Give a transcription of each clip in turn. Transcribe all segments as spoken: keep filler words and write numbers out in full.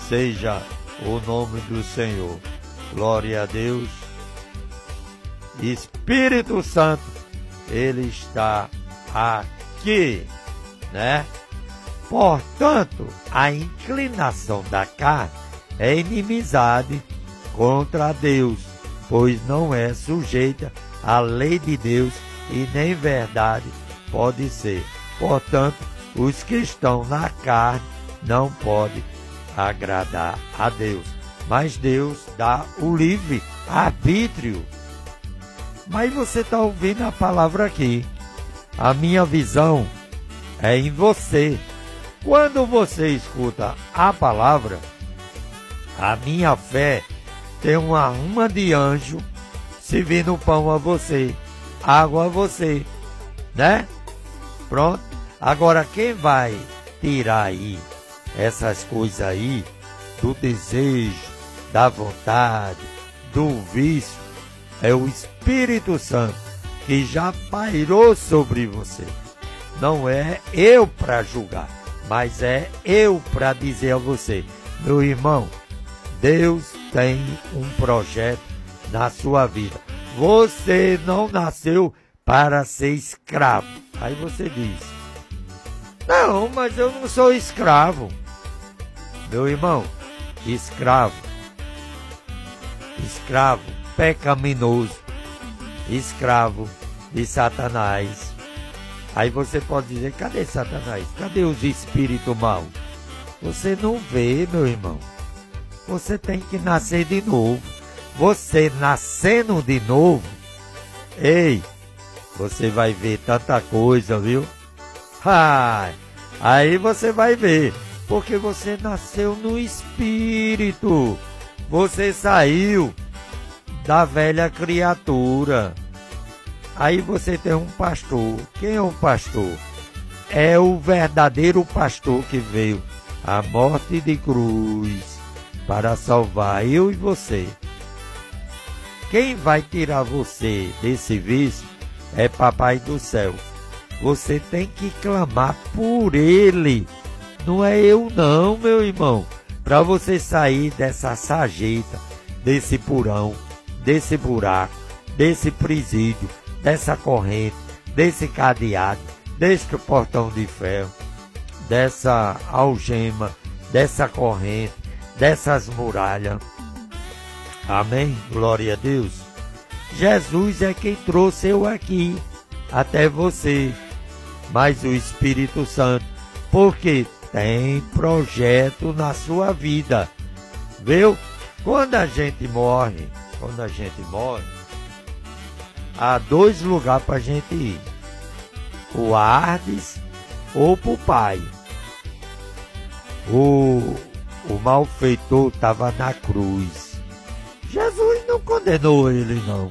seja o nome do Senhor. Glória a Deus. Espírito Santo, Ele está aqui, né? Portanto, a inclinação da carne é inimizade contra Deus, pois não é sujeita à lei de Deus e nem verdade pode ser. Portanto, os que estão na carne não podem agradar a Deus. Mas Deus dá o livre arbítrio. Mas você está ouvindo a palavra aqui. A minha visão é em você. Quando você escuta a palavra, a minha fé tem uma ruma de anjo servindo pão a você, água a você, né? Pronto. Agora quem vai tirar aí essas coisas aí, do desejo, da vontade, do vício, é o Espírito Santo que já pairou sobre você. Não é eu para julgar, mas é eu para dizer a você, meu irmão, Deus tem um projeto na sua vida. Você não nasceu para ser escravo. Aí você diz, não, mas eu não sou escravo. Meu irmão, escravo, escravo pecaminoso, escravo de Satanás. Aí você pode dizer, cadê Satanás? Cadê os espíritos maus? Você não vê, meu irmão. Você tem que nascer de novo. Você nascendo de novo, ei, você vai ver tanta coisa, viu? Ah, aí você vai ver, porque você nasceu no Espírito. Você saiu da velha criatura. Aí você tem um pastor. Quem é o pastor? É o verdadeiro pastor que veio à morte de cruz para salvar eu e você. Quem vai tirar você desse vício é Papai do Céu. Você tem que clamar por Ele. Não é eu não, meu irmão. Para você sair dessa sarjeta, desse porão, desse buraco, desse presídio, dessa corrente, desse cadeado, desse portão de ferro, dessa algema, dessa corrente, dessas muralhas. Amém? Glória a Deus. Jesus é quem trouxe eu aqui, até você. Mas o Espírito Santo, porque tem projeto na sua vida. Viu? Quando a gente morre, quando a gente morre, há dois lugares para a gente ir. O Hades ou para o Pai. O, o malfeitor estava na cruz. Jesus não condenou ele, não.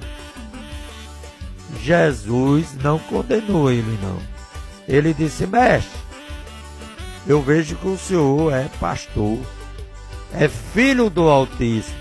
Jesus não condenou ele, não. Ele disse, mestre, eu vejo que o senhor é pastor, é filho do Altíssimo.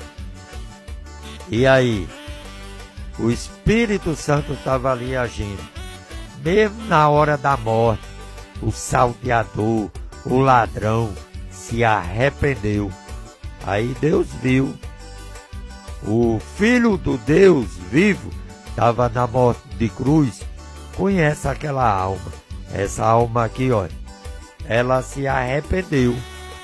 E aí, o Espírito Santo estava ali agindo. Mesmo na hora da morte, o salteador, o ladrão, se arrependeu. Aí Deus viu. O Filho do Deus vivo estava na morte de cruz. Conhece aquela alma. Essa alma aqui, olha, ela se arrependeu.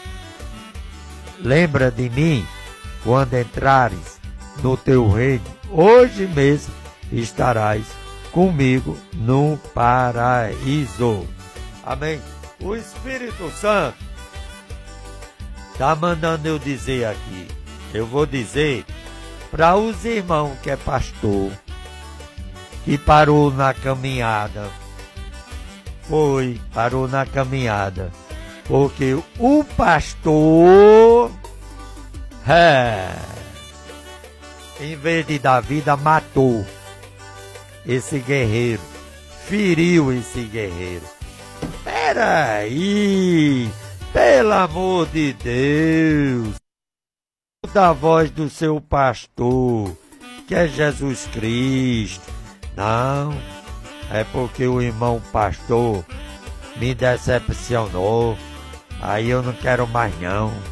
Lembra de mim quando entrares no teu reino. Hoje mesmo estarás comigo no paraíso. Amém? O Espírito Santo está mandando eu dizer aqui. Eu vou dizer para os irmãos que é pastor, que parou na caminhada. Foi, parou na caminhada. Porque o pastor, é, em vez de dar vida, matou esse guerreiro. Feriu esse guerreiro. Peraí, pelo amor de Deus. Da voz do seu pastor, que é Jesus Cristo. Não, é porque o irmão pastor me decepcionou. Aí eu não quero mais não.